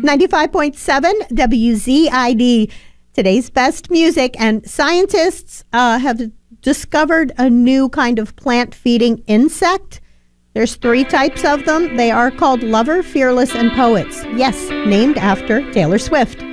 95.7 WZID. Today's best music, and scientists have discovered a new kind of plant-feeding insect. There's 3 types of them. They are called lover, fearless, and poets. Yes, named after Taylor Swift.